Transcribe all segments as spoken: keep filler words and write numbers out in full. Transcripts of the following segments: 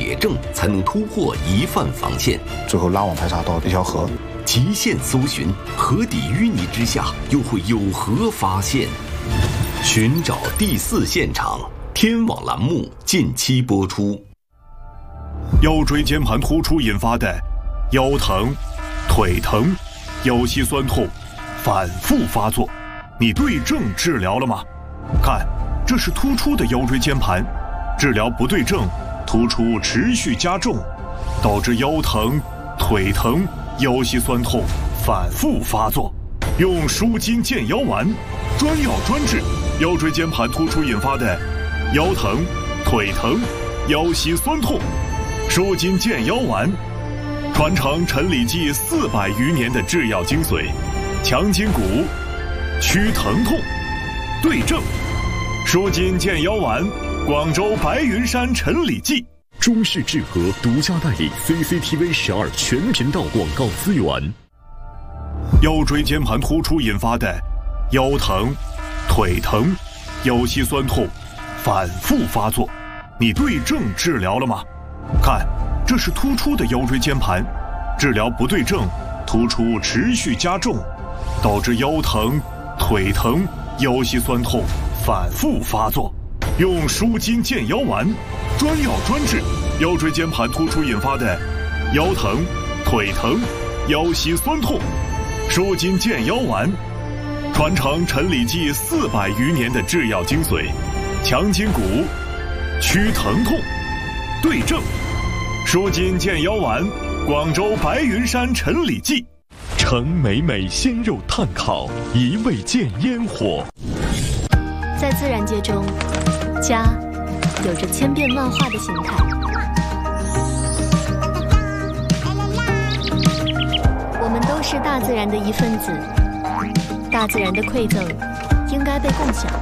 铁证才能突破疑犯防线？ 最后拉网排查到一条河， 极限搜寻，河底淤泥之下又会有何发现？寻找第四现场，天网栏目近期播出。 腰椎间盘突出引发的腰疼、腿疼、腰膝酸痛反复发作，你对症治疗了吗？看，这是突出的腰椎间盘，治疗不对症，突出持续加重，导致腰疼、腿疼、腰膝酸痛反复发作。用舒筋健腰丸，专药专治腰椎间盘突出引发的腰疼、腿疼、腰膝酸痛。舒筋健腰丸，传承陈李济四百余年的制药精髓，强筋骨，祛疼痛，对症。舒筋健腰丸，广州白云山陈李济。 中视智和独家代理 C C T V 十二全频道广告资源。 腰椎间盘突出引发的腰疼、腿疼、腰膝酸痛反复发作，你对症治疗了吗？看，这是突出的腰椎间盘，治疗不对症，突出持续加重，导致腰疼、腿疼、腰膝酸痛反复发作。用舒筋健腰丸，专药专治腰椎间盘突出引发的腰疼、腿疼、腰膝酸痛。舒筋健腰丸，传承陈李济四百余年的制药精髓，强筋骨，祛疼痛，对症。舒筋健腰丸，广州白云山陈李济。 程美美鲜肉炭烤，一味见烟火。 在自然界中，家有着千变万化的形态。我们都是大自然的一份子，大自然的馈赠应该被共享。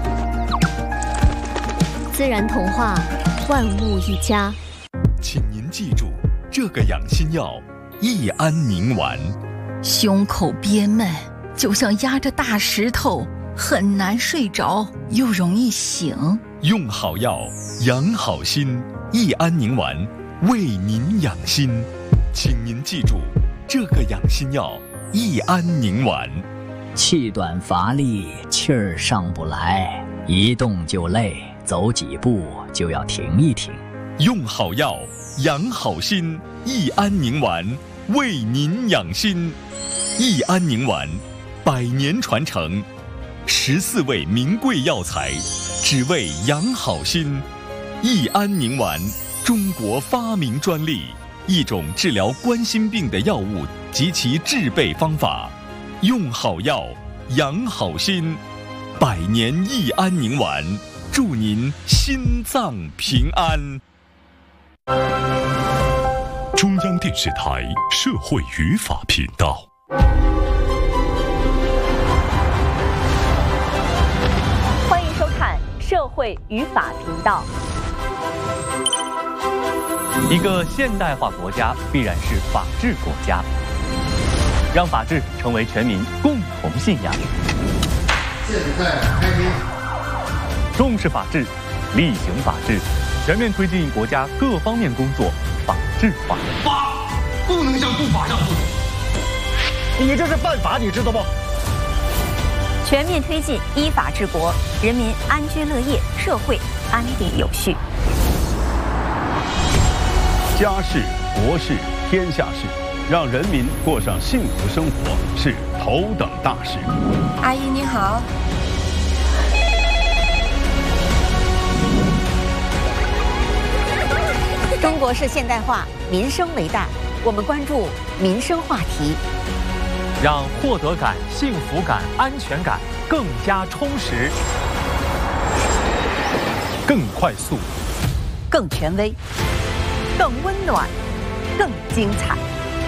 自然童话，万物一家。 请您记住这个养心药益安宁丸。 胸口憋闷，就像压着大石头，很难睡着，又容易醒。 用好药养好心，益安宁丸为您养心。请您记住这个养心药益安宁丸。 气短乏力，气儿上不来，一动就累，走几步就要停一停。 用好药养好心，益安宁丸为您养心。益安宁丸百年传承，十四味名贵药材，只为养好心。益安宁丸，中国发明专利，一种治疗冠心病的药物及其制备方法。用好药养好心，百年益安宁丸，祝您心脏平安。 中央电视台社会语法频道。 欢迎收看社会语法频道。 一个现代化国家必然是法治国家，让法治成为全民共同信仰。 现在开始， 重视法治，厉行法治，全面推进国家各方面工作法治化。 法不能向不法让步， 你这是犯法，你知道不？ 全面推进依法治国，人民安居乐业，社会安定有序。 家事、国事、天下事，让人民过上幸福生活是头等大事。 阿姨你好。 中国式现代化，民生为大，我们关注民生话题， 让获得感、幸福感、安全感更加充实、 更快速、 更权威、更温暖、更精彩。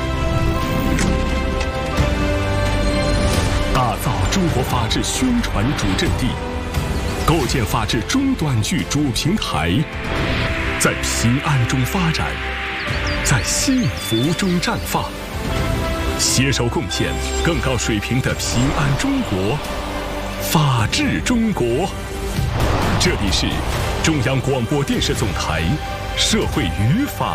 打造中国法治宣传主阵地，构建法治中短剧主平台，在平安中发展，在幸福中绽放，携手贡献更高水平的平安中国、法治中国。这里是中央广播电视总台社会语法